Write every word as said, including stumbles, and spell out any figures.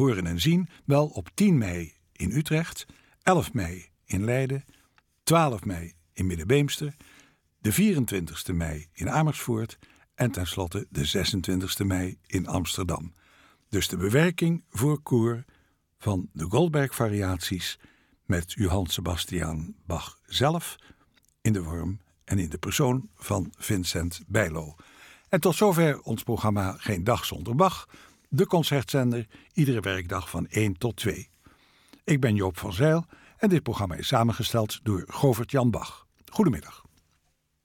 horen en zien? Wel, op tien mei in Utrecht, elf mei in Leiden, twaalf mei in Middenbeemster, de vierentwintigste mei in Amersfoort en tenslotte de zesentwintigste mei in Amsterdam. Dus de bewerking voor koor van de Goldberg-variaties met Johann Sebastian Bach zelf in de vorm en in de persoon van Vincent Bijlo. En tot zover ons programma Geen Dag Zonder Bach, de concertzender, iedere werkdag van één tot twee. Ik ben Joop van Zijl en dit programma is samengesteld door Govert Jan Bach. Goedemiddag.